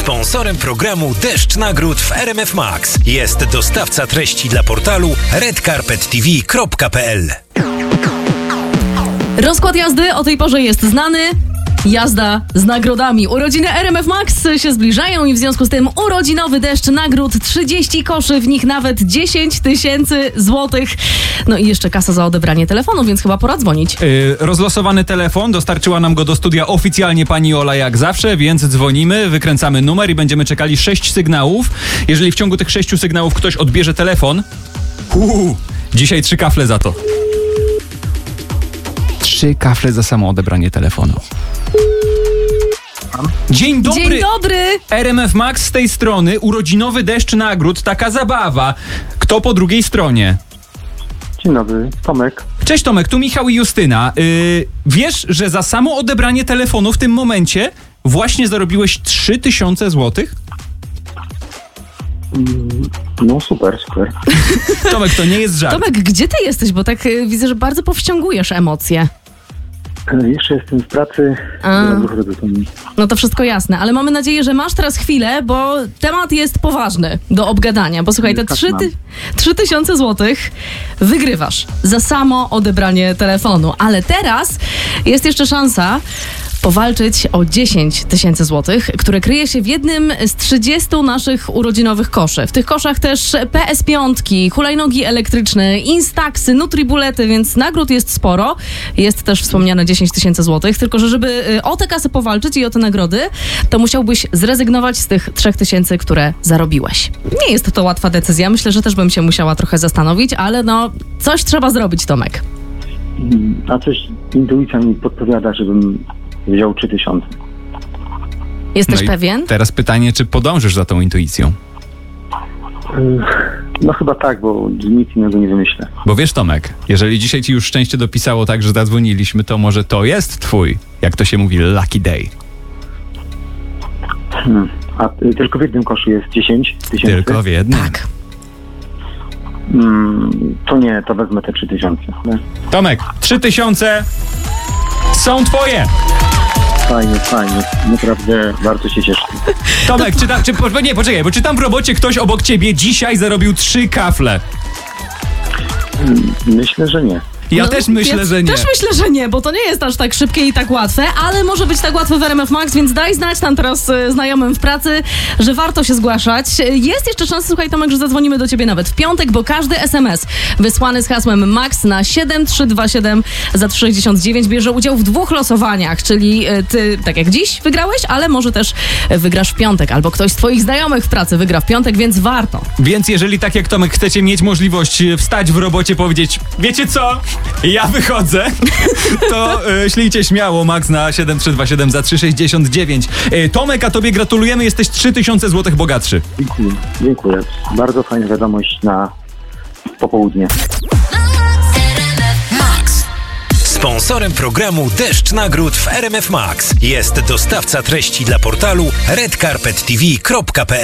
Sponsorem programu Deszcz Nagród w RMF Max jest dostawca treści dla portalu redcarpettv.pl. Rozkład jazdy o tej porze jest znany. Jazda z nagrodami. Urodziny RMF Max się zbliżają i w związku z tym urodzinowy deszcz nagród, 30 koszy, w nich nawet 10 000 złotych. No i jeszcze kasa za odebranie telefonu, więc chyba pora dzwonić. Rozlosowany telefon, dostarczyła nam go do studia oficjalnie pani Ola jak zawsze, więc dzwonimy, wykręcamy numer i będziemy czekali 6 sygnałów. Jeżeli w ciągu tych 6 sygnałów ktoś odbierze telefon, dzisiaj 3 kafle za to. 3 kafle za samo odebranie telefonu. Dzień dobry! Dzień dobry! RMF Max z tej strony, urodzinowy deszcz nagród, taka zabawa. Kto po drugiej stronie? Dzień dobry, Tomek. Cześć Tomek, tu Michał i Justyna. Wiesz, że za samo odebranie telefonu w tym momencie właśnie zarobiłeś 3000 złotych? No super. Tomek, to nie jest żart. Tomek, gdzie ty jesteś? Bo tak widzę, że bardzo powściągujesz emocje. Jeszcze jestem w pracy. No to wszystko jasne, ale mamy nadzieję, że masz teraz chwilę, bo temat jest poważny do obgadania. Bo słuchaj, te 3000 złotych wygrywasz za samo odebranie telefonu. Ale teraz jest jeszcze szansa powalczyć o 10 000 złotych, które kryje się w jednym z 30 naszych urodzinowych koszy. W tych koszach też PS5, hulajnogi elektryczne, Instaxy, Nutribulety, więc nagród jest sporo. Jest też wspomniane 10 000 złotych, tylko że żeby o tę kasę powalczyć i o te nagrody, to musiałbyś zrezygnować z tych 3000, które zarobiłeś. Nie jest to łatwa decyzja. Myślę, że też bym się musiała trochę zastanowić, ale no, coś trzeba zrobić, Tomek. A coś intuicja mi podpowiada, żebym wziął 3000. Jesteś pewien? Teraz pytanie, czy podążysz za tą intuicją? No chyba tak, bo nic innego nie wymyślę. Bo wiesz, Tomek, jeżeli dzisiaj ci już szczęście dopisało tak, że zadzwoniliśmy, to może to jest twój, jak to się mówi, lucky day. A tylko w jednym koszu jest 10 000? Tylko w jednym? Tak. To nie, to wezmę te 3000. Tomek, 3000 są twoje! Fajnie. Naprawdę bardzo się cieszę. Tomek, poczekaj, bo czy tam w robocie ktoś obok ciebie dzisiaj zarobił 3 kafle? Myślę, że nie. Ja też myślę, że nie. Też myślę, że nie, bo to nie jest aż tak szybkie i tak łatwe, ale może być tak łatwe w RMF Max, więc daj znać tam teraz znajomym w pracy, że warto się zgłaszać. Jest jeszcze szansa, słuchaj Tomek, że zadzwonimy do ciebie nawet w piątek, bo każdy SMS wysłany z hasłem MAX na 7327 za 3,69 bierze udział w 2 losowaniach, czyli ty, tak jak dziś, wygrałeś, ale może też wygrasz w piątek, albo ktoś z twoich znajomych w pracy wygra w piątek, więc warto. Więc jeżeli tak jak Tomek chcecie mieć możliwość wstać w robocie, powiedzieć, wiecie co? Ja wychodzę, to ślijcie śmiało Max na 7327 za 3,69. Tomek, a tobie gratulujemy, jesteś 3000 złotych bogatszy. Dziękuję. Bardzo fajna wiadomość na popołudnie. Sponsorem programu Deszcz Nagród w RMF Max jest dostawca treści dla portalu redcarpettv.pl.